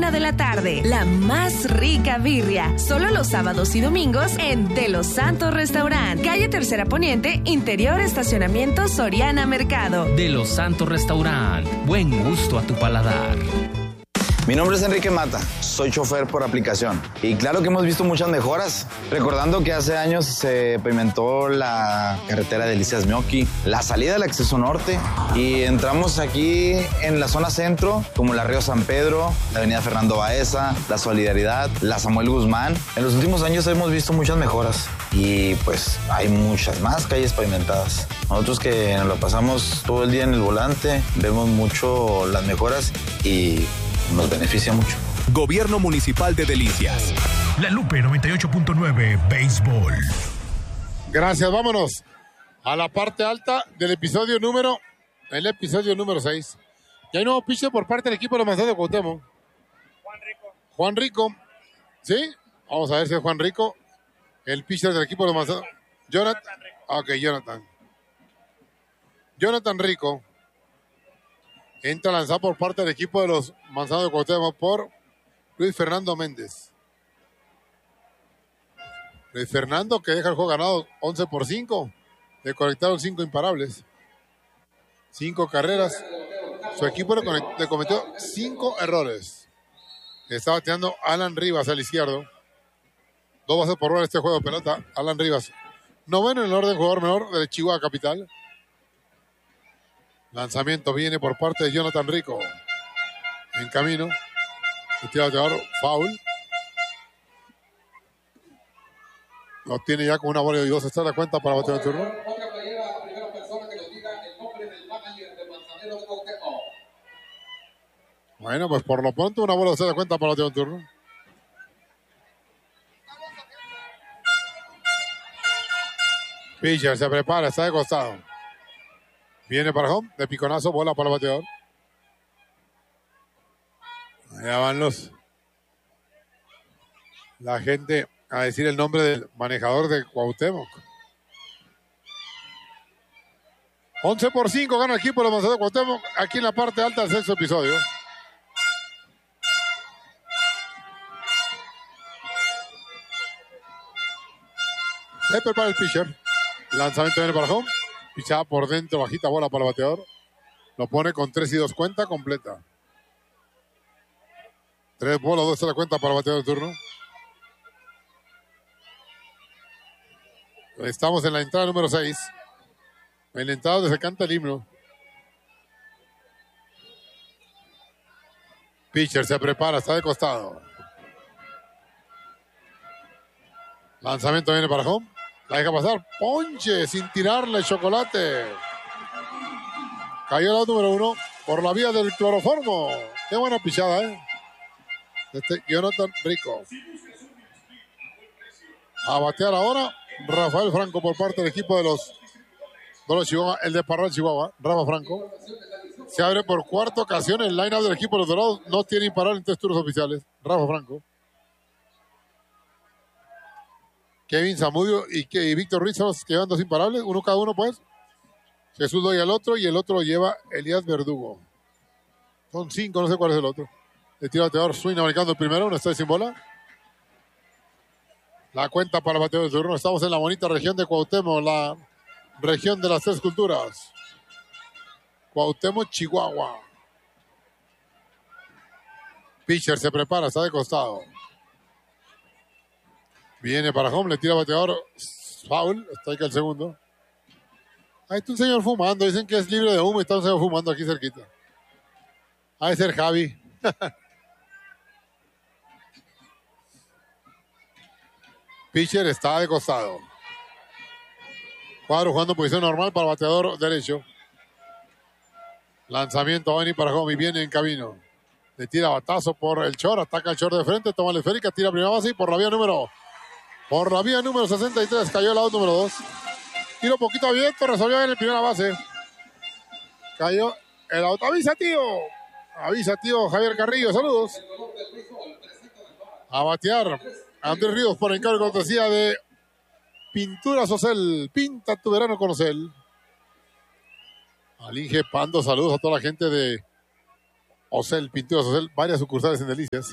1 de la tarde. La más rica birria. Solo los sábados y domingos en De Los Santos Restaurant. Calle Tercera Poniente, interior estacionamiento Soriana Mercado. De Los Santos Restaurant. Buen gusto a tu paladar. Mi nombre es Enrique Mata, soy chofer por aplicación. Y claro que hemos visto muchas mejoras. Recordando que hace años se pavimentó la carretera de Delicias Mioqui, la salida del acceso norte. Y entramos aquí en la zona centro, como la Río San Pedro, la avenida Fernando Baeza, la Solidaridad, la Samuel Guzmán. En los últimos años hemos visto muchas mejoras. Y pues hay muchas más calles pavimentadas. Nosotros que nos lo pasamos todo el día en el volante, vemos mucho las mejoras y nos beneficia mucho. Gobierno Municipal de Delicias. La Lupe 98.9 Béisbol. Gracias, vámonos a la parte alta del episodio número 6. Y hay nuevo pitcher por parte del equipo de los Manzanos de Cuauhtémoc. Juan Rico. ¿Sí? Vamos a ver si es Juan Rico. El pitcher del equipo de los Manzanos. Jonathan Rico. Entra a lanzar por parte del equipo de los Manzanos de Cuauhtémoc por Luis Fernando Méndez. Luis Fernando que deja el juego ganado 11-5. Le conectaron 5 imparables. 5 carreras. Su equipo le cometió 5 errores. Está bateando Alan Rivas al izquierdo. 2 bases por bola este juego de pelota. Alan Rivas. Noveno en el orden jugador menor de Chihuahua Capital. Lanzamiento viene por parte de Jonathan Rico. En camino. Bateador, foul. Lo tiene ya con una bola y 2. Está la cuenta para batear el turno. Otra playera, la primera persona que nos diga el nombre del manager de Manzanero de Cuauhtémoc. Bueno, pues por lo pronto una bola, se da cuenta para batear el turno. Pitcher se prepara, está de costado. Viene para home, de piconazo, bola para el bateador. Allá van la gente a decir el nombre del manejador de Cuauhtémoc. 11-5 gana el equipo de los Manzanos de Cuauhtémoc aquí en la parte alta del sexto episodio. Se prepara el pitcher. Lanzamiento viene para home. Pichada por dentro, bajita bola para el bateador. Lo pone con 3 y 2 cuenta completa. 3 bolas, 2 la cuenta para el bateador del turno. Estamos en la entrada número 6. En la entrada donde se canta el himno. Pitcher se prepara, está de costado. Lanzamiento viene para home. La deja pasar. Ponche sin tirarle chocolate. Cayó el lado número 1 por la vía del cloroformo. Qué buena pichada, Jonathan Rico. A batear ahora Rafael Franco por parte del equipo de los Chihuahua, el de Parral Chihuahua, Rafa Franco. Se abre por cuarta ocasión el line-up del equipo de los Dorados. No tiene imparable en 3 turnos oficiales. Rafa Franco. Kevin Zamudio y Víctor Ruiz son los que llevan 2 imparables, uno cada uno pues. Jesús doy al otro y el otro lo lleva Elías Verdugo. Son 5, no sé cuál es el otro. El tiro bateador swing americano el primero, no está sin bola. La cuenta para el bateador del turno. Estamos en la bonita región de Cuauhtémoc, la región de las 3 culturas. Cuauhtémoc, Chihuahua. Pitcher se prepara, está de costado. Viene para home, le tira bateador. Foul, está aquí el segundo. Ahí está un señor fumando, dicen que es libre de humo y está un señor fumando aquí cerquita. Ha de ser Javi. Pitcher está de costado. Cuadro jugando en posición normal para bateador derecho. Lanzamiento va a venir para home y viene en camino. Le tira batazo por el short, ataca el short de frente, toma la esférica, tira primera base y por la vía número 63, cayó el out número 2. Tiro poquito abierto, resolvió bien en primera base. Cayó el out. Avisa, tío Javier Carrillo, saludos. A batear Andrés Ríos por encargo de cortesía de Pinturas Ocel. Pinta tu verano con Ocel. Al Inge Pando, saludos a toda la gente de Ocel, Pinturas Ocel, varias sucursales en Delicias.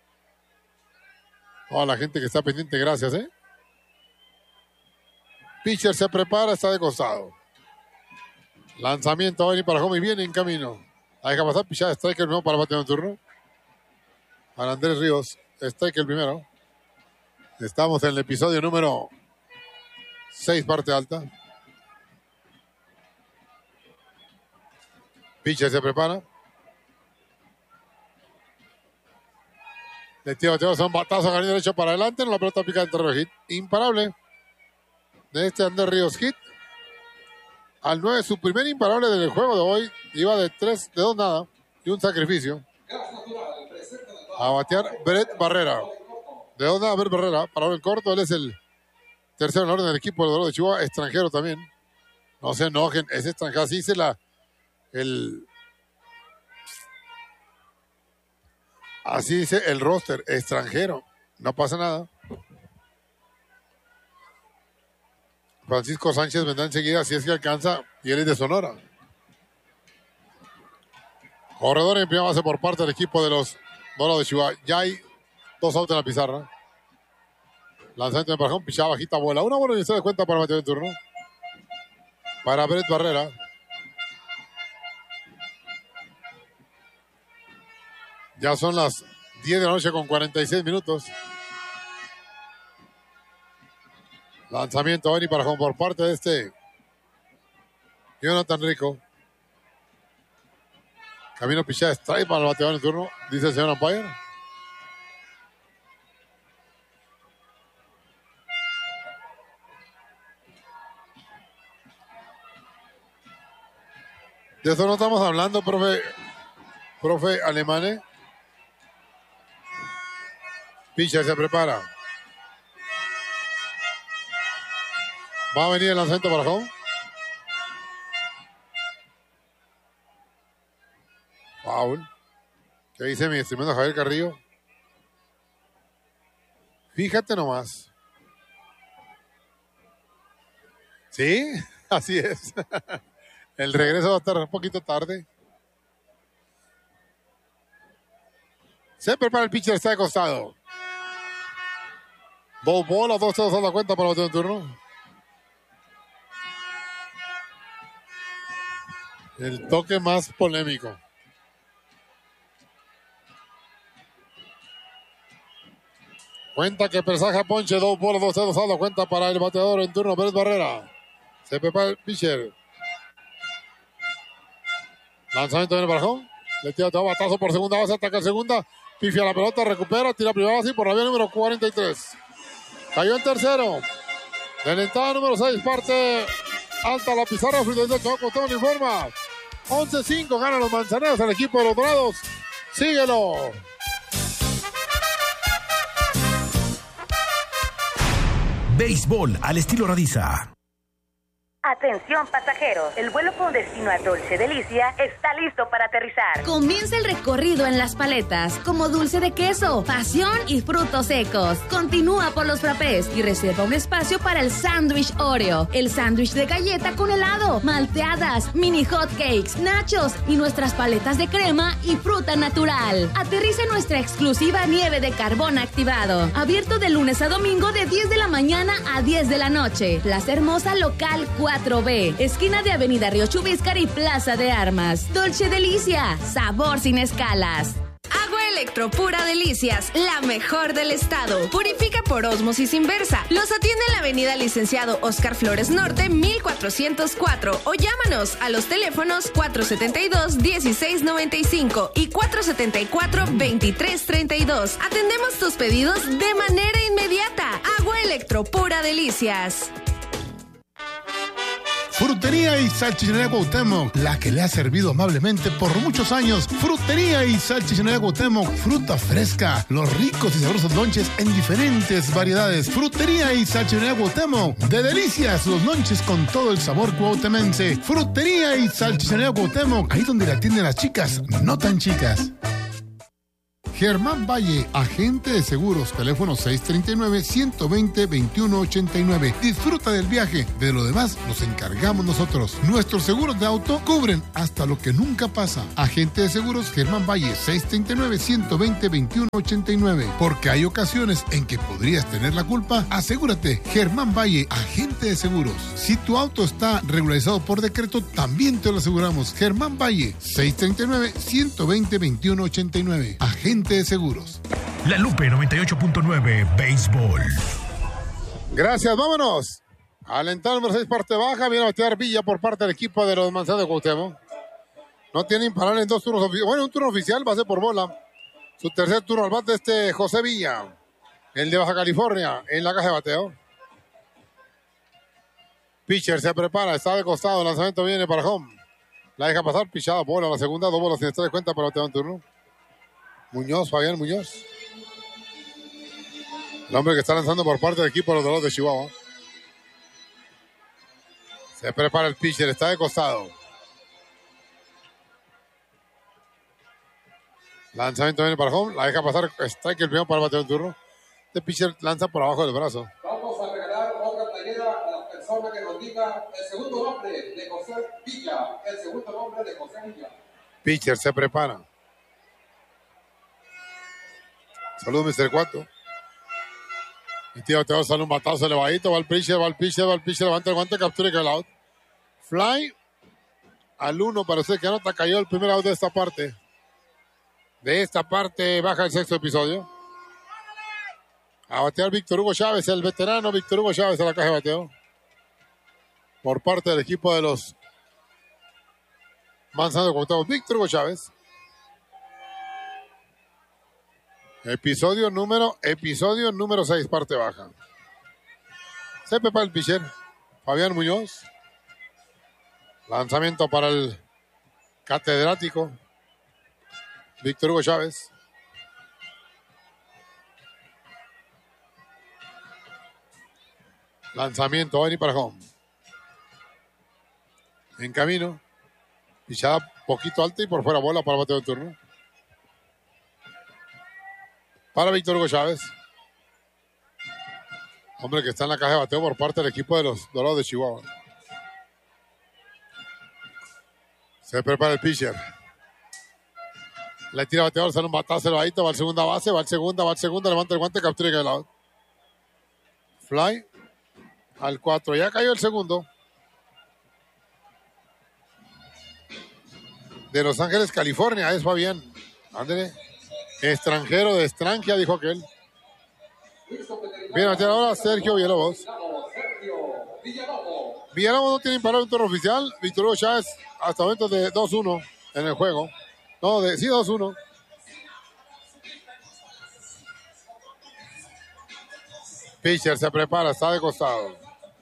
Toda la gente que está pendiente, gracias, Pitcher se prepara, está de costado. Lanzamiento va a venir para home y viene en camino. La deja pasar, pichada, strike el primero para batear en turno. Para Andrés Ríos, strike el primero. Estamos en el episodio número 6, parte alta. Pitcher se prepara. Le tira bateador, son batazos, ganó derecho para adelante. No, la pelota pica en terreno, hit imparable de Andrés Ríos, hit al 9, su primer imparable del juego de hoy. Iba de 2 nada y un sacrificio. A batear Brett Barrera. De 2 nada Brett Barrera. Para el corto, él es el tercero en orden del equipo del Dorado de Chihuahua, extranjero también. No se enojen, es extranjero. Así dice así dice el roster, extranjero. No pasa nada. Francisco Sánchez vendrá enseguida si es que alcanza, y él es de Sonora. Corredor en primera base por parte del equipo de los Dorados de Chihuahua. Ya hay 2 outs en la pizarra. Lanzamiento de Parajón, pichada bajita, bola. Una bola y se da cuenta para Mateo de turno. Para Brett Barrera. Ya son las 10 de la noche con 46 minutos. Lanzamiento va a venir para Parajón por parte de Jonathan Rico. Camino pichada, strike para el bateador en turno, dice el señor umpire. De eso no estamos hablando, profe Alemane. Pitcher se prepara. Va a venir el lanzamiento para home. Foul. ¿Qué dice mi estimado Javier Carrillo? Fíjate nomás. Sí, así es. El regreso va a estar un poquito tarde. Se prepara el pitcher, está de costado. 2 bolas, 2 a la cuenta para el bateador en turno. El toque más polémico. Cuenta que presaja ponche, 2 bolas, 2 a la cuenta para el bateador en turno, Brett Barrera. Se prepara el pitcher. Lanzamiento viene para home. Le tira todo batazo por segunda base, ataca en segunda. Pifia la pelota, recupera, tira primera base por la vía número 43. Cayó en tercero. De la entrada número 6, parte alta la pizarra. Costó le informa. 11-5 ganan los manzaneros al equipo de los Dorados. Síguelo. Béisbol al estilo Radiza. Atención pasajeros, el vuelo con destino a Dolce Delicia está listo para aterrizar. Comienza el recorrido en las paletas, como dulce de queso, pasión y frutos secos. Continúa por los frappés y reserva un espacio para el sándwich Oreo, el sándwich de galleta con helado, malteadas, mini hot cakes, nachos y nuestras paletas de crema y fruta natural. Aterriza en nuestra exclusiva nieve de carbón activado, abierto de lunes a domingo de 10 de la mañana a 10 de la noche. Plaza Hermosa Local 4B, esquina de Avenida Río Chubíscar y Plaza de Armas. Dolce Delicia, sabor sin escalas. Agua Electro Pura Delicias, la mejor del estado. Purifica por ósmosis inversa. Los atiende en la avenida Licenciado Oscar Flores Norte, 1404. O llámanos a los teléfonos 472-1695 y 474-2332. Atendemos tus pedidos de manera inmediata. Agua Electro Pura Delicias. Frutería y Salchichonería Cuauhtémoc, la que le ha servido amablemente por muchos años. Frutería y Salchichonería Cuauhtémoc, fruta fresca, los ricos y sabrosos lonches en diferentes variedades. Frutería y Salchichonería Cuauhtémoc, de delicias los lonches con todo el sabor cuauhtémense. Frutería y Salchichonería Cuauhtémoc, ahí donde la atienden las chicas, no tan chicas. Germán Valle, agente de seguros, teléfono 639-120-2189. Disfruta del viaje, de lo demás nos encargamos nosotros. Nuestros seguros de auto cubren hasta lo que nunca pasa. Agente de seguros Germán Valle, 639-120-2189. Porque hay ocasiones en que podrías tener la culpa. Asegúrate, Germán Valle, agente de seguros. Si tu auto está regularizado por decreto, también te lo aseguramos. Germán Valle, 639-120-2189. Agente de seguros. La Lupe 98.9 Béisbol. Gracias, vámonos. Alentado número 6, parte baja. Viene a batear Villa por parte del equipo de los Manzanos de Cuauhtémoc. No tiene imparable en 2 turnos. Bueno, un turno oficial, base por bola. Su tercer turno al bate José Villa, el de Baja California, en la caja de bateo. Pitcher se prepara, está de costado. El lanzamiento viene para home. La deja pasar, pichada, bola a la segunda, 2 bolas sin estar de cuenta para batear en turno. Muñoz, Fabián Muñoz. El hombre que está lanzando por parte del equipo de los Dorados de Chihuahua. Se prepara el pitcher, está de costado. Lanzamiento viene para home, la deja pasar, strike el primero para el bateo en turno. Este pitcher lanza por abajo del brazo. Vamos a regalar otra playera a la persona que nos diga el segundo nombre de José Villa. El segundo nombre de José Villa. Pitcher se prepara. Saludos, Mr. Cuato. Y tío, te va a salir un batazo elevadito. Va el pitcher, levanta el guante, captura y cae el out. Fly al 1, parece que anota, cayó el primer out de esta parte. De esta parte baja el sexto episodio. A batear Víctor Hugo Chávez, el veterano Víctor Hugo Chávez a la caja de bateo. Por parte del equipo de los Manzanos de Cuauhtémoc, Víctor Hugo Chávez. Episodio número 6, parte baja. Se prepara el pitcher, Fabián Muñoz. Lanzamiento para el catedrático Víctor Hugo Chávez. Lanzamiento, va a venir para home. En camino. Pichada poquito alta y por fuera bola para el bateo de turno. Para Víctor Hugo Chávez. Hombre que está en la caja de bateo por parte del equipo de los Dorados de Chihuahua. Se prepara el pitcher. Le tira bateador, sale un batazo elevadito, va al segunda base, va al segunda, levanta el guante, captura y cae el out. Fly al 4, ya cayó el segundo. De Los Ángeles, California, es Fabián. Ándale. Extranjero de Estrangia, dijo aquel. Bien, a batear ahora Sergio Villalobos. Villalobos no tiene imparable un turno oficial. Víctor Hugo Chávez hasta el momento de 2-1 en el juego. No, sí, 2-1. Pitcher se prepara, está de costado.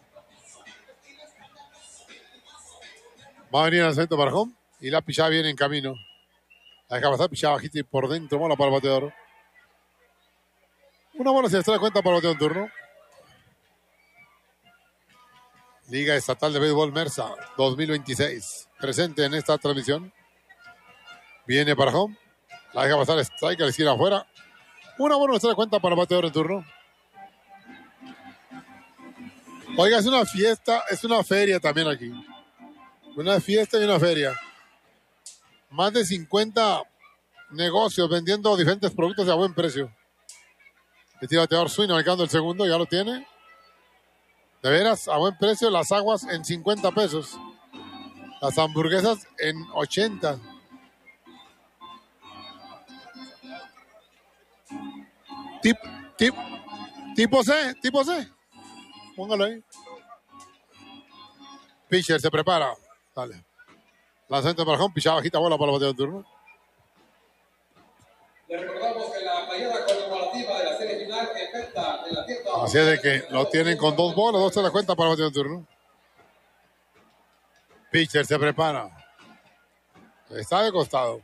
Va a venir al centro para home y la pichada viene en camino. La deja pasar, pichada bajita y por dentro, bola para el bateador. Una bola se da cuenta para el bateo en turno. Liga Estatal de Béisbol Mersa 2026. Presente en esta transmisión. Viene para home. La deja pasar, strike a la esquina afuera. Una bola se da cuenta para el bateador en turno. Oiga, es una fiesta, es una feria también aquí. Una fiesta y una feria. Más de 50 negocios vendiendo diferentes productos a buen precio. El tira bateador swing marcando el segundo, ya lo tiene. De veras, a buen precio, las aguas en 50 pesos. Las hamburguesas en 80. Tipo C. Póngalo ahí. Pitcher se prepara. Dale. Lanzamiento para home, pichada bajita, bola para el bateo de turno. Le recordamos que la playera conmemorativa de la serie final que enfrenta en la tienda. Así es de que lo tienen con 2 bolas, 2 se la cuenta para el bateo de turno. Pitcher se prepara. Está de costado.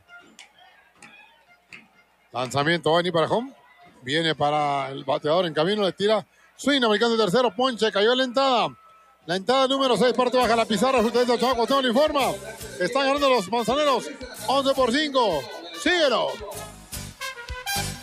Lanzamiento va a venir para home. Viene para el bateador en camino, le tira. Swing, americano de tercero, ponche, cayó la entrada. La entrada número 6, parte baja la pizarra, resultado de Chihuahua, Cuauhtémoc le informa. Están ganando los manzaneros, 11-5. Síguelo.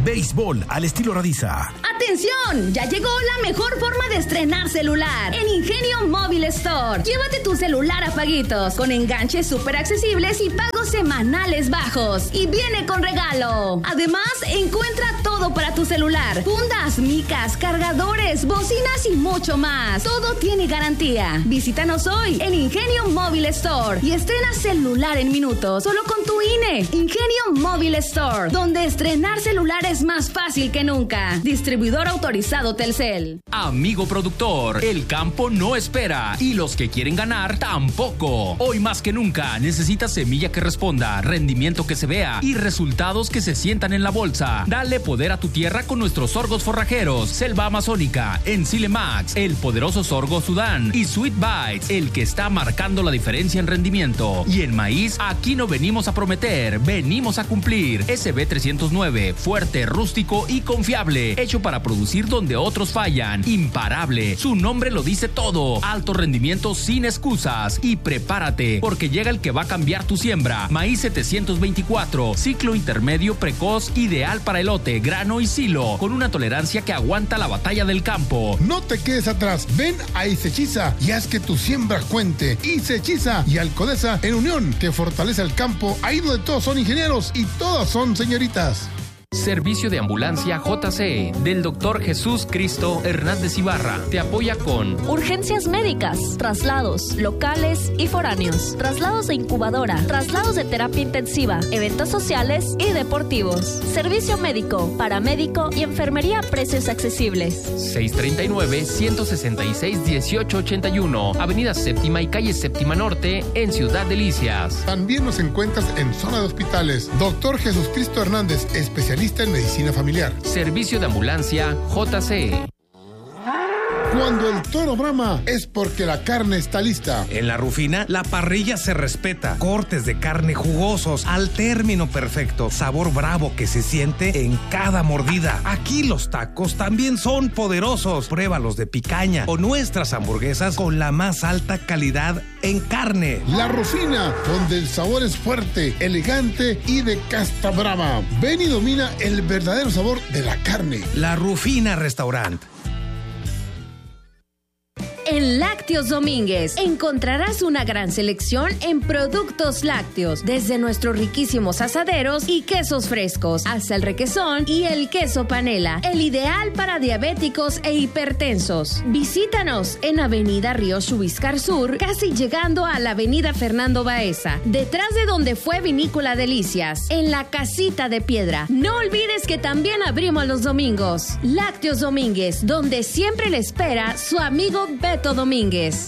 Béisbol al estilo Radiza. ¡Atención! Ya llegó la mejor forma de estrenar celular en Ingenio Móvil Store. Llévate tu celular a paguitos, con enganches súper accesibles y pagos semanales bajos. Y viene con regalo. Además, encuentra todo para tu celular: fundas, micas, cargadores, bocinas y mucho más. Todo tiene garantía. Visítanos hoy en Ingenio Móvil Store y estrena celular en minutos, solo con tu INE. Ingenio Móvil Store, donde estrenar celular es más fácil que nunca. Distribuidor autorizado Telcel. Amigo productor, el campo no espera y los que quieren ganar tampoco. Hoy más que nunca necesitas semilla que responda, rendimiento que se vea y resultados que se sientan en la bolsa. Dale poder a tu tierra con nuestros sorgos forrajeros, Selva Amazónica, Enzile Max, el poderoso sorgo Sudán y Sweet Bites, el que está marcando la diferencia en rendimiento. Y en maíz, aquí no venimos a prometer, venimos a cumplir. SB 309, fuerte, rústico y confiable, hecho para producir donde otros fallan. Imparable, su nombre lo dice todo. Alto rendimiento sin excusas. Y prepárate, porque llega el que va a cambiar tu siembra. Maíz 724, ciclo intermedio precoz, ideal para elote, grano y silo, con una tolerancia que aguanta la batalla del campo. No te quedes atrás, ven a Isechiza y haz que tu siembra cuente. Isechiza y Alcodesa en unión, que fortalece el campo, ahí donde todos son ingenieros y todas son señoritas. Servicio de ambulancia JC del Dr. Jesús Cristo Hernández Ibarra. Te apoya con urgencias médicas, traslados locales y foráneos, traslados de incubadora, traslados de terapia intensiva, eventos sociales y deportivos. Servicio médico, paramédico y enfermería a precios accesibles. 639-166-1881, Avenida Séptima y Calle Séptima Norte, en Ciudad Delicias. También nos encuentras en zona de hospitales. Dr. Jesús Cristo Hernández, especialista en medicina familiar. Servicio de ambulancia JC. Cuando el toro brama es porque la carne está lista. En La Rufina, la parrilla se respeta. Cortes de carne jugosos al término perfecto. Sabor bravo que se siente en cada mordida. Aquí los tacos también son poderosos. Pruébalos de picaña o nuestras hamburguesas con la más alta calidad en carne. La Rufina, donde el sabor es fuerte, elegante y de casta brava. Ven y domina el verdadero sabor de la carne. La Rufina Restaurant. En Lácteos Domínguez encontrarás una gran selección en productos lácteos, desde nuestros riquísimos asaderos y quesos frescos, hasta el requesón y el queso panela, el ideal para diabéticos e hipertensos. Visítanos en Avenida Río Xubiscar Sur, casi llegando a la Avenida Fernando Baeza, detrás de donde fue Vinícola Delicias, en la Casita de Piedra. No olvides que también abrimos los domingos. Lácteos Domínguez, donde siempre le espera su amigo Beto Domínguez.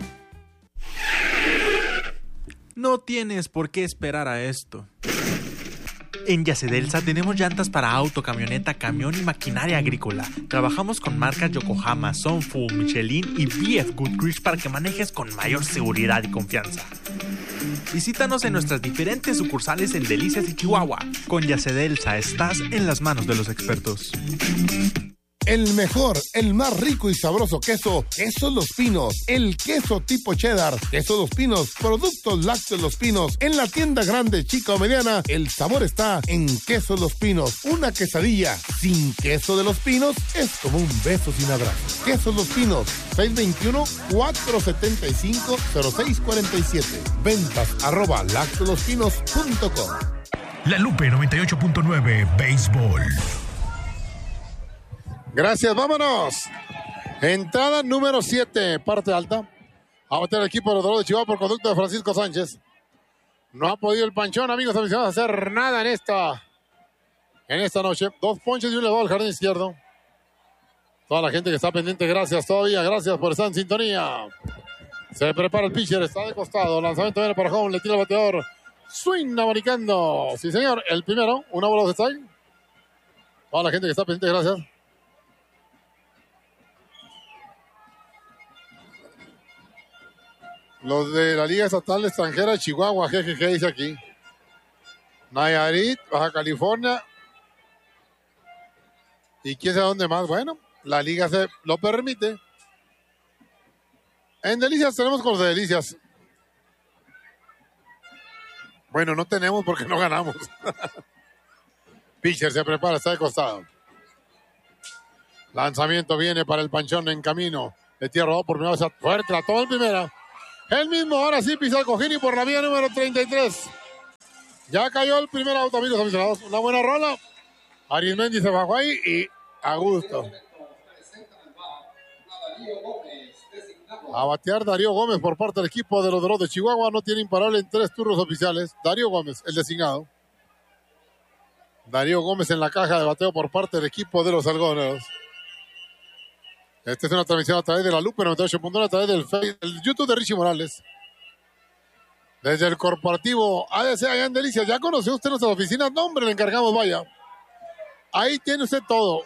No tienes por qué esperar a esto. En Yacedelsa tenemos llantas para auto, camioneta, camión y maquinaria agrícola. Trabajamos con marcas Yokohama, Sunfu, Michelin y BF Goodrich para que manejes con mayor seguridad y confianza. Visítanos en nuestras diferentes sucursales en Delicias y Chihuahua. Con Yacedelsa estás en las manos de los expertos. El mejor, el más rico y sabroso queso, Quesos Los Pinos. El queso tipo cheddar, Quesos Los Pinos, productos lácteos Los Pinos. En la tienda grande, chica o mediana, el sabor está en Quesos Los Pinos. Una quesadilla sin queso de Los Pinos es como un beso sin abrazo. Quesos Los Pinos, 621-475-0647. Ventas @lácteoslospinos.com. La Lupe 98.9 Béisbol. Gracias, vámonos. Entrada número 7, parte alta. A bater el equipo de los Dorados de Chihuahua por conducto de Francisco Sánchez. No ha podido el Panchón, amigos aficionados, hacer nada en esta noche. 2 ponches y un elevado al jardín izquierdo. Toda la gente que está pendiente, gracias todavía. Gracias por estar en sintonía. Se prepara el pitcher, está de costado. Lanzamiento viene para home, le tira el bateador. Swing abanicando. Sí, señor, el primero. Una bola de strike. Toda la gente que está pendiente, gracias. Los de la Liga Estatal Extranjera de Chihuahua, jejeje, dice aquí. Nayarit, Baja California. Y quién sabe dónde más. Bueno, la liga se lo permite. En Delicias tenemos con los de Delicias. Bueno, no tenemos porque no ganamos. Pitcher se prepara, está de costado. Lanzamiento viene para el Panchón en camino. Le tira rodado por primera vez fuerte, la toma en primera. El mismo, ahora sí pisa el cojín y por la vía número 33. Ya cayó el primer auto, amigos aficionados. Una buena rola. Arismendi se bajó ahí y a gusto. A batear Darío Gómez por parte del equipo de los Dorados de Chihuahua. No tiene imparable en 3 turnos oficiales. Darío Gómez, el designado. Darío Gómez en la caja de bateo por parte del equipo de los Algodoneros. Esta es una transmisión a través de la Lupe 98.1, a través del YouTube de Richie Morales. Desde el corporativo ADC allá en Delicias. ¿Ya conoció usted nuestras oficinas? No, hombre, le encargamos, vaya. Ahí tiene usted todo.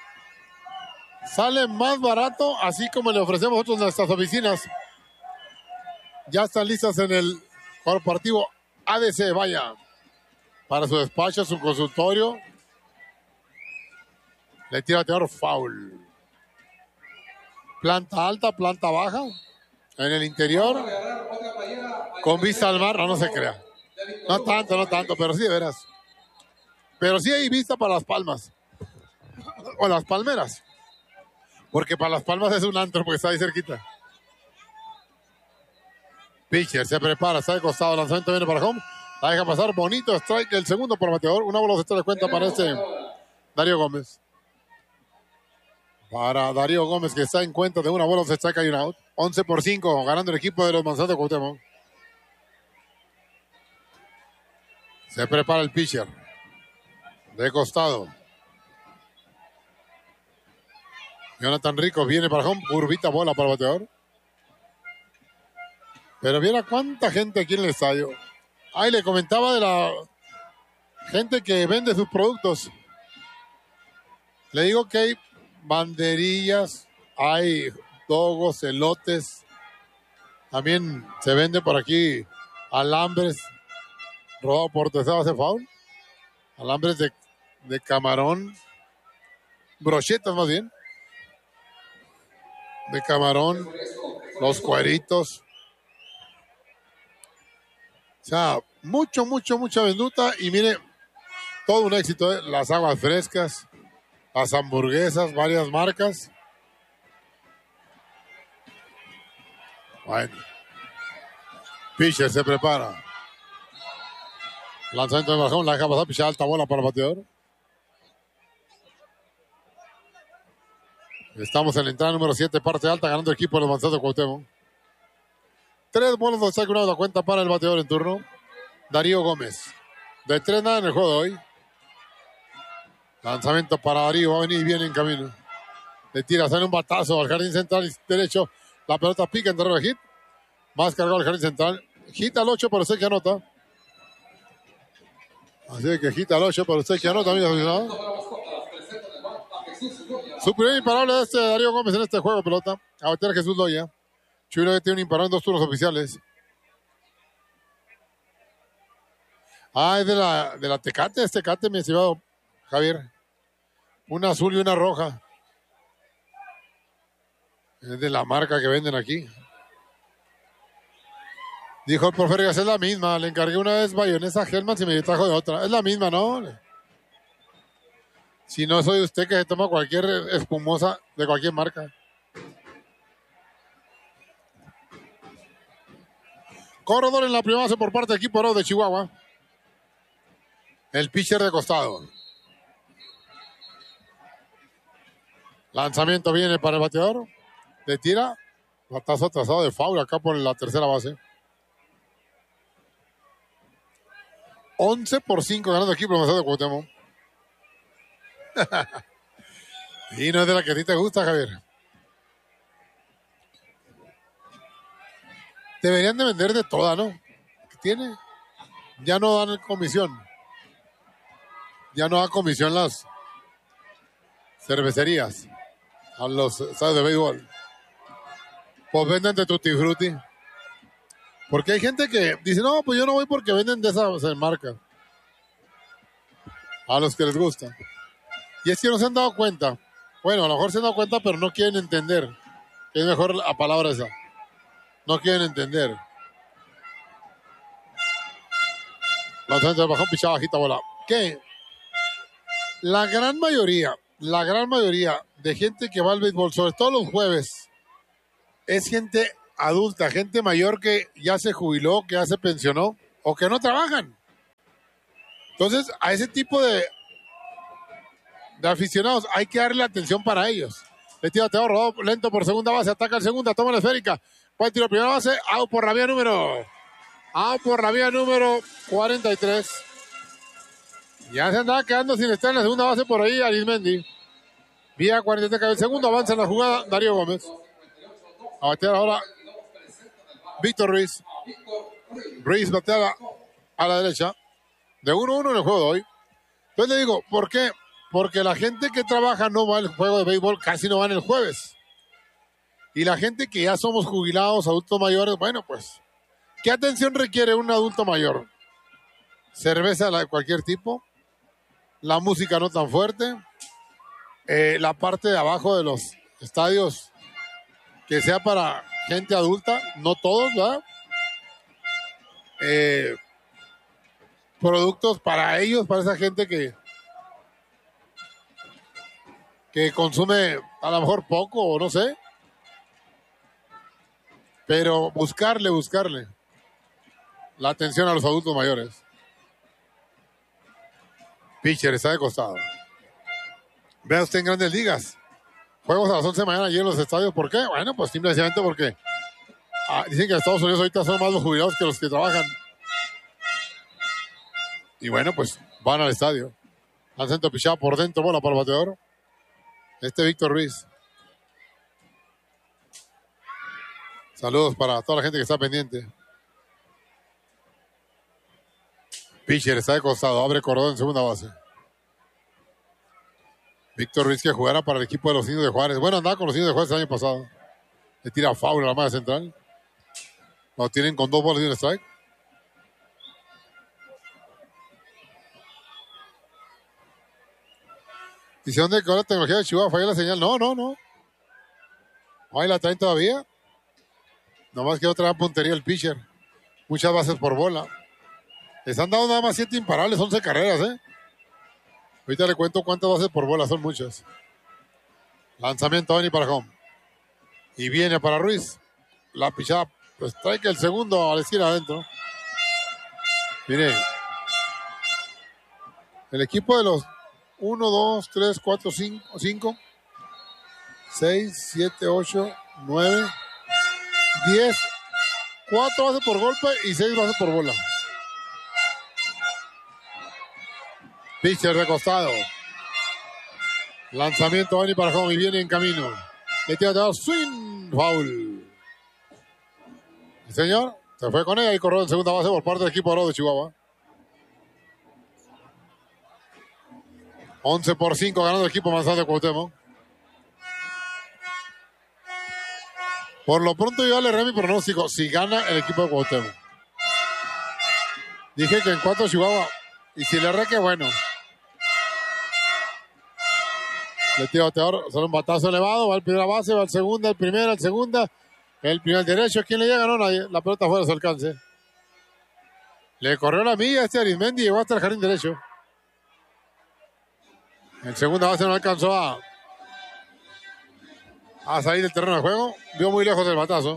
Sale más barato, así como le ofrecemos nosotros nuestras oficinas. Ya están listas en el corporativo ADC, vaya. Para su despacho, su consultorio. Le tira bateador foul. Planta alta, planta baja. En el interior. Con vista al mar, no se crea. No tanto, pero sí de veras. Pero sí hay vista para Las Palmas. O Las Palmeras. Porque para Las Palmas es un antro, porque está ahí cerquita. Pitcher se prepara, está de costado, lanzamiento viene para home. La deja pasar, bonito strike, el segundo por bateador. Una bola se da cuenta para Darío Gómez. Para Darío Gómez, que está en cuenta de una bola se strike y un out. 11-5, ganando el equipo de los Manzanos de Cuauhtémoc. Se prepara el pitcher. De costado. Jonathan Rico viene para home, curvita bola para el bateador. Pero viera cuánta gente aquí en el estadio. Ahí le comentaba de la gente que vende sus productos. Le digo que hay banderillas, hay dogos, elotes. También se vende por aquí alambres rodado por tercera base foul. Alambres de camarón. Brochetas más bien. De camarón, los cueritos. O sea, mucha venduta. Y mire, todo un éxito, ¿eh? Las aguas frescas, las hamburguesas, varias marcas. Bueno. Pitcher se prepara. Lanzamiento de bajón, la deja pasar, pichar alta bola para el bateador. Estamos en la entrada número 7, parte alta, ganando el equipo de los Manzanos de Cuauhtémoc. 3 bolas de saque, una de la cuenta para el bateador en turno. Darío Gómez. De 3 nada en el juego de hoy. Lanzamiento para Darío, va a venir bien en camino. Le tira, sale un batazo al jardín central derecho. La pelota pica en terreno de hit. Más cargado al jardín central. Hit al 8, pero usted que anota. Así que hit al 8, pero usted que anota, amigos aficionados. Su primer imparable de Darío Gómez en este juego de pelota. A batear a Jesús Loya. Chuy Loya tiene un imparable en 2 turnos oficiales. Es de la Tecate. Es Tecate, mi estimado Javier. Una azul y una roja. Es de la marca que venden aquí. Dijo el profe Rivas, es la misma. Le encargué una vez bayonesa Hellmann's y me trajo de otra. Es la misma, ¿no? Si no soy usted que se toma cualquier espumosa de cualquier marca. Corredor en la primera base por parte del equipo de Chihuahua. El pitcher de costado. Lanzamiento viene para el bateador. Le tira. Batazo atrasado de foul acá por la tercera base. 11-5 ganando el equipo de Manzanos de Cuauhtémoc. Y no es de la que a ti te gusta, Javier. Deberían de vender de toda, ¿no? ¿Qué tiene? Ya no dan comisión. Ya no dan comisión las cervecerías a los estadios de béisbol. Pues venden de Tutti Frutti. Porque hay gente que dice, no, pues yo no voy porque venden de esa marca. A los que les gusta. Y es que no se han dado cuenta. Bueno, a lo mejor se han dado cuenta, pero no quieren entender. Es mejor la palabra esa. No quieren entender. Lanzamiento de bajón, pichada bajita bola. ¿Qué? La gran mayoría de gente que va al béisbol, sobre todo los jueves, es gente adulta, gente mayor que ya se jubiló, que ya se pensionó o que no trabajan. Entonces, a ese tipo de aficionados hay que darle atención para ellos. Le tira Teo, rodó lento por segunda base, ataca el segunda, toma la esférica. Buen tiro, primera base, out por la vía número 43. Ya se andaba quedando sin estar en la segunda base por ahí Arismendi. Vía 43 cae el segundo, avanza en la jugada Darío Gómez. A batear ahora Víctor Ruiz. Ruiz batea a la derecha. De 1-1 en el juego de hoy. Entonces le digo, ¿por qué? Porque la gente que trabaja no va al juego de béisbol, casi no va en el jueves. Y la gente que ya somos jubilados, adultos mayores, bueno, pues, ¿qué atención requiere un adulto mayor? Cerveza de cualquier tipo, la música no tan fuerte, la parte de abajo de los estadios que sea para gente adulta, no todos, ¿verdad? Productos para ellos, para esa gente que consume a lo mejor poco o no sé, pero buscarle la atención a los adultos mayores. Pitcher está de costado. Vea usted en Grandes Ligas, juegos a las 11 de mañana allí en los estadios. ¿Por qué? Bueno, pues simplemente porque dicen que en Estados Unidos ahorita son más los jubilados que los que trabajan. Y bueno, pues van al estadio. Lanzamiento pichado por dentro, bola para el bateador. Víctor Ruiz. Saludos para toda la gente que está pendiente. Pitcher está de costado, abre cordón en segunda base. Víctor Ruiz que jugará para el equipo de los Indios de Juárez. Bueno, andaba con los Indios de Juárez el año pasado. Le tira foul a la malla central. Lo tienen con 2 bolas y un strike. Dice, ¿dónde quedó la tecnología de Chihuahua? ¿Falló la señal? No. Ahí la traen todavía. Nomás que otra puntería el pitcher. Muchas bases por bola. Les han dado nada más 7 imparables, 11 carreras, Ahorita le cuento cuántas bases por bola, son muchas. Lanzamiento Benny para home. Y viene para Ruiz. La pichada, pues trae que el segundo a la esquina adentro. Mire. El equipo de los 1, 2, 3, 4, 5, 6, 7, 8, 9, 10, 4 bases por golpe y 6 bases por bola. Pitcher de costado. Lanzamiento Benny para home y viene en camino. Le tira de swing, foul. El señor se fue con ella y corrió en segunda base por parte del equipo de Chihuahua. 11-5 ganando el equipo Manzano de Cuauhtémoc. Por lo pronto yo le erré mi pronóstico. Si gana el equipo de Cuauhtémoc. Dije que en 4 Chihuahua. Y si le erré, que bueno. Le tira bateador. Sale un batazo elevado. Va al primera base. Va al segunda. El primero. El segunda. El primer derecho. ¿Quién le llega? No, nadie. La pelota fuera de su alcance. Le corrió la milla Arismendi y llegó hasta el jardín derecho. En segunda base no alcanzó a salir del terreno de juego. Vio muy lejos del batazo.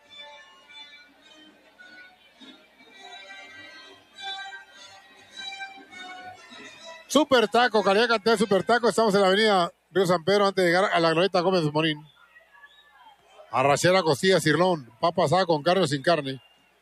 Super Taco, calidad cantidad de Super Taco. Estamos en la avenida Río San Pedro antes de llegar a la glorieta Gómez Morín. Arrachera, costilla, cirlón, papa asada con carne o sin carne.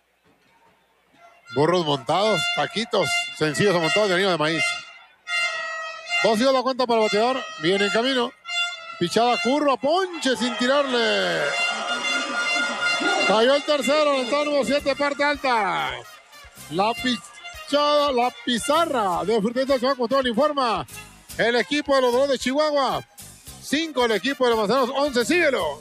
Burros montados, taquitos sencillos o montados de harina de maíz. 2-2 la cuenta para el bateador. Viene en camino. Pichada curva, ponche sin tirarle. Cayó el tercero, en el número 7, parte alta. La pichada, la pizarra de Frutería Chihuahua con todo le informa. El equipo de los Dorados de Chihuahua. 5 el equipo de los Manzanos, 11, síguelo.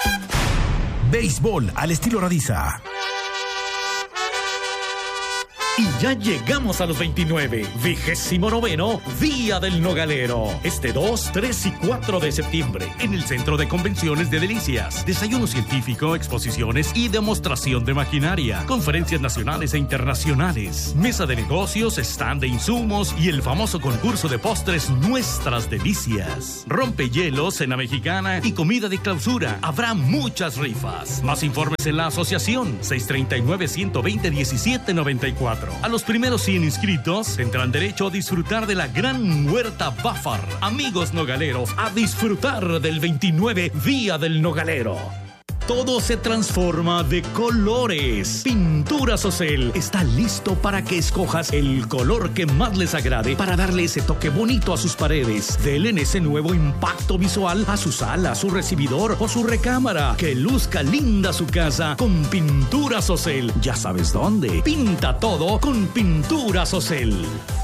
Béisbol al estilo Radiza. Y ya llegamos a los 29, 29º Día del Nogalero. Este 2, 3 y 4 de septiembre, en el Centro de Convenciones de Delicias. Desayuno científico, exposiciones y demostración de maquinaria. Conferencias nacionales e internacionales. Mesa de negocios, stand de insumos y el famoso concurso de postres Nuestras Delicias. Rompehielos, cena mexicana y comida de clausura. Habrá muchas rifas. Más informes en la asociación 639-120-1794. A los primeros 100 inscritos tendrán derecho a disfrutar de la gran huerta Bafar. Amigos nogaleros, a disfrutar del 29 Día del Nogalero. Todo se transforma de colores. Pinturas Ocel está listo para que escojas el color que más les agrade para darle ese toque bonito a sus paredes. Denle ese nuevo impacto visual a su sala, su recibidor o su recámara. Que luzca linda su casa con Pinturas Ocel. Ya sabes dónde. Pinta todo con Pinturas Ocel.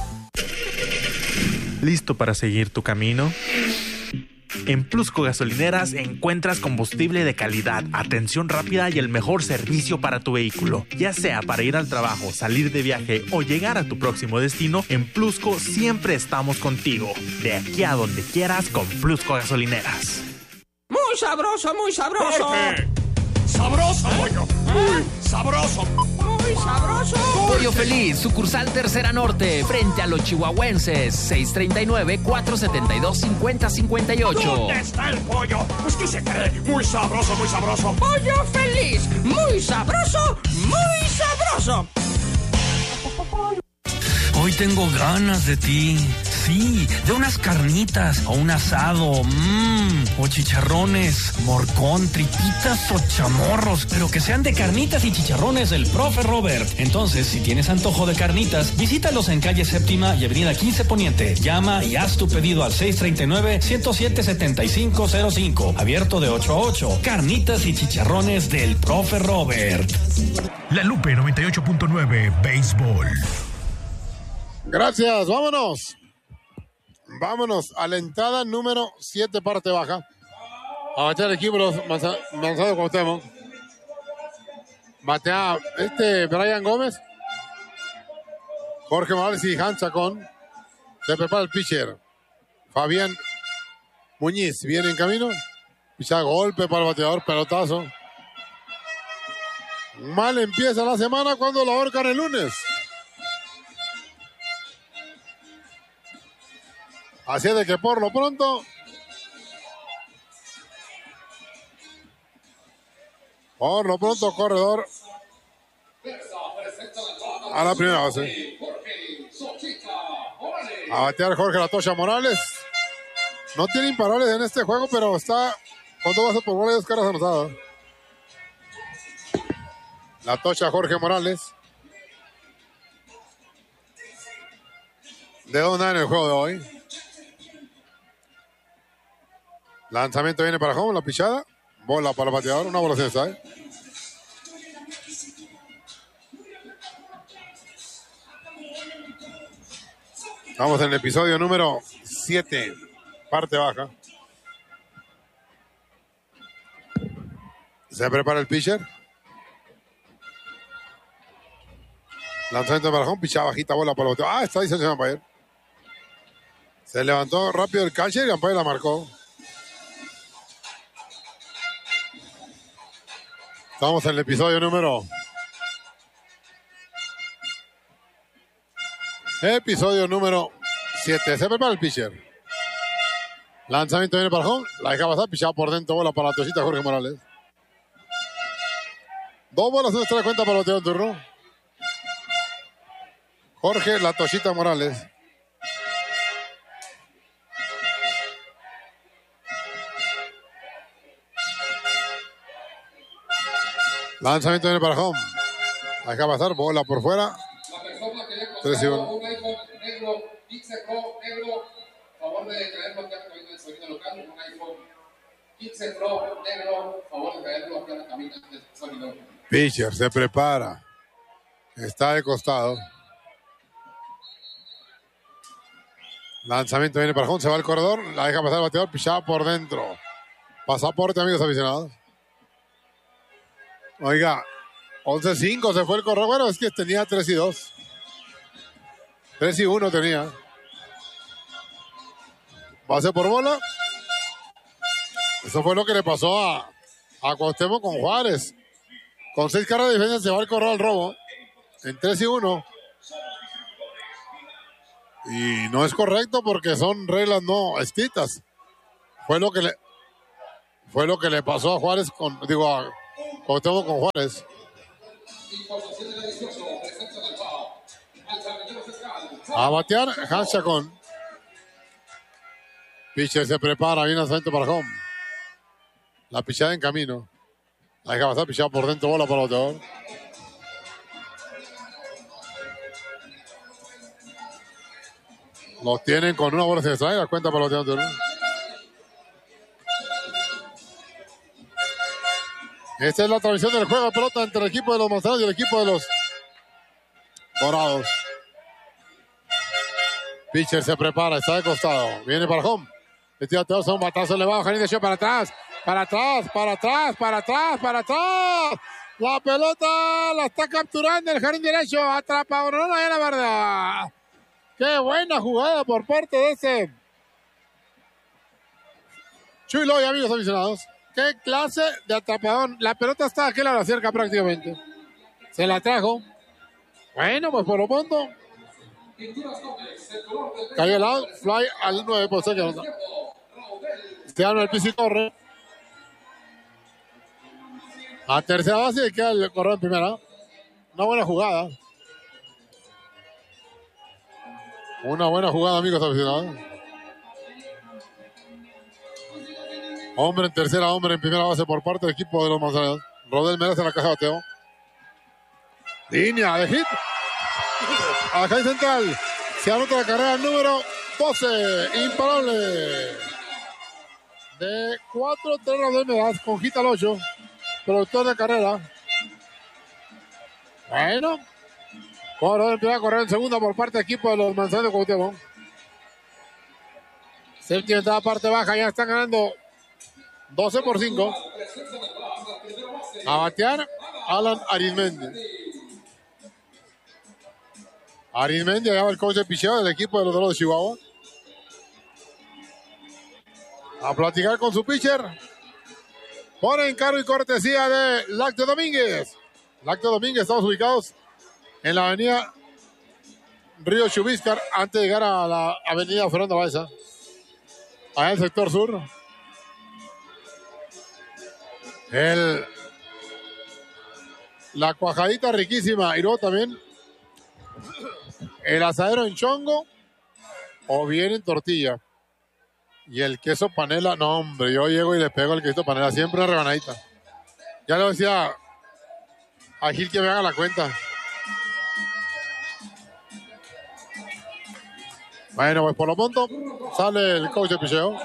¿Listo para seguir tu camino? En Plusco Gasolineras encuentras combustible de calidad, atención rápida y el mejor servicio para tu vehículo. Ya sea para ir al trabajo, salir de viaje o llegar a tu próximo destino, en Plusco siempre estamos contigo. De aquí a donde quieras con Plusco Gasolineras. ¡Muy sabroso, muy sabroso! ¡Fuerte! ¡Sabroso, pollo! ¡Muy sabroso! ¡Muy sabroso! Pollo Feliz, sucursal Tercera Norte, frente a los chihuahuenses, 639-472-5058. ¿Dónde está el pollo? Pues que se cree, muy sabroso, muy sabroso. ¡Pollo Feliz! ¡Muy sabroso, muy sabroso! Hoy tengo ganas de ti. Sí, de unas carnitas o un asado, o chicharrones, morcón, tripitas o chamorros, pero que sean de carnitas y chicharrones del Profe Robert. Entonces, si tienes antojo de carnitas, visítalos en calle Séptima y avenida 15 Poniente. Llama y haz tu pedido al 639-107-7505. Abierto de 8 a 8. Carnitas y chicharrones del Profe Robert. La Lupe 98.9 Béisbol. Gracias, vámonos. Vámonos a la entrada número 7, parte baja. A batear el equipo los Manzano Cuauhtémoc. Batea Brian Gómez, Jorge Morales y Hans Chacón. Se prepara el pitcher Fabián Muñiz. Viene en camino. Picha golpe para el bateador, pelotazo. Mal empieza la semana cuando lo ahorcan el lunes. Así es de que por lo pronto corredor a la primera base. A batear Jorge La Tocha Morales. No tiene imparables en este juego, pero está con 2 bases por bola y 2 carreras anotadas. La Tocha Jorge Morales. De 2-0 en el juego de hoy. Lanzamiento viene para home, la pichada. Bola para el bateador, una bola cesta, Estamos en el episodio número 7, parte baja. Se prepara el pitcher. Lanzamiento para home, pichada bajita, bola para el bateador. Está ahí el umpire. Se levantó rápido el catcher y el umpire la marcó. Estamos en el episodio número 7. Se prepara el pitcher. Lanzamiento viene para home. La deja pasar, pichada por dentro, bola para la Tochita Jorge Morales. 2 bolas, una extra cuenta para el bateador en turno. Jorge La Tochita Morales. Lanzamiento viene para home. La deja pasar, bola por fuera. 3-1. Negro, Pixel Pro, negro, favor de traerlo acá a la cabina del sonido local, un iPhone Pixel Pro, negro, favor de traerlo acá a la cabina del sonido local. Pitcher se prepara. Está de costado. Lanzamiento viene para home, se va al corredor, la deja pasar el bateador, pichada por dentro. Pasaporte, amigos aficionados. Oiga, 11-5 se fue el corredor. Bueno, es que tenía 3-2. 3-1 tenía. Base por bola. Eso fue lo que le pasó a Cuauhtémoc con Juárez. Con 6 carreras de diferencia se va el corral al robo. En 3-1. Y no es correcto porque son reglas no escritas. Fue lo que le pasó a Juárez a Cuauhtémoc con Juárez. A batear Hans Chacón. Pitcher se prepara, viene lanzamiento para home. La pichada en camino. La deja pasar, pichada por dentro, bola para el bateador. Lo tienen con una bola sin strike, la cuenta para el bateador. Esta es la transmisión del juego de pelota entre el equipo de los Manzanares y el equipo de los Dorados. Pitcher se prepara, está de costado. Viene para home. Le tira un batazo elevado. Janín de Show para atrás. Para atrás. La pelota la está capturando el jardín derecho. Atrapa uno, no, la verdad. Qué buena jugada por parte de ese Chuy Loy, amigos aficionados. Qué clase de atrapadón. La pelota está aquí a la cerca prácticamente. Se la trajo. Bueno, pues por lo pronto cayó al lado, fly al 9 por ser que nota. Se arma el piso y corre. A tercera base y queda el corredor en primera. Una buena jugada. Una buena jugada, amigos aficionados. Hombre en tercera, hombre en primera base por parte del equipo de los Manzanares. Rodel merece la caja de bateo. Línea de hit. Acá en central. Se anota la carrera número 12. Imparable. De 4-3 Rodel Meraz con hit al 8. Productor de carrera. Bueno. Rodel empieza a correr en segunda por parte del equipo de los Manzanares de Cuauhtémoc. Séptima entrada, parte baja. Ya están ganando 12-5. A batear Alan Arizmendi. Arizmendi allá va el coach de picheo del equipo de los Dorados de Chihuahua. A platicar con su pitcher. Por encargo y cortesía de Lácteo Domínguez. Lácteo Domínguez, estamos ubicados en la avenida Río Chubíscar, antes de llegar a la avenida Fernando Baeza. Allá en el sector sur. La cuajadita riquísima. Y luego también el asadero en chongo o bien en tortilla. Y el queso panela, no hombre, yo llego y le pego el queso panela, siempre una rebanadita. Ya le decía a Gil que me haga la cuenta. Bueno, pues por lo pronto sale el coach de picheo.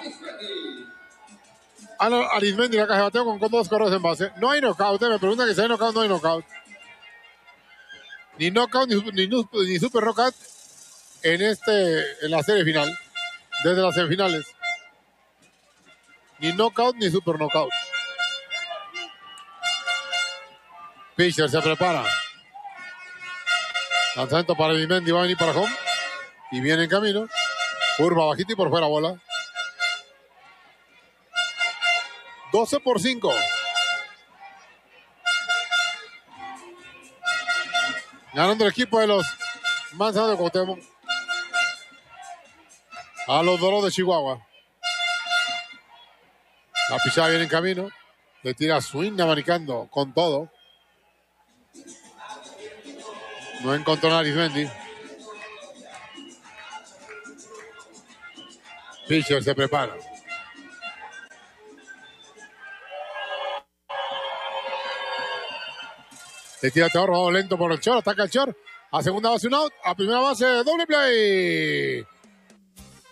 Arizmendi la caja de bateo con 2 corredores en base. No hay knockout, me preguntan que si hay knockout, no hay knockout. Ni knockout ni super knockout en la serie final. Desde las semifinales. Ni knockout ni super knockout. Pitcher se prepara. Lanzamiento para Arizmendi, va a venir para home. Y viene en camino. Curva bajita y por fuera bola. 12-5. Ganando el equipo de los Manzanares de Cuauhtémoc a los Dorados de Chihuahua. La pichada viene en camino. Le tira swing abanicando con todo. No encontró a Arizmendi. Pitcher se prepara. Le tira Teodoro lento por el short, ataca el short. A segunda base un out, a primera base doble play.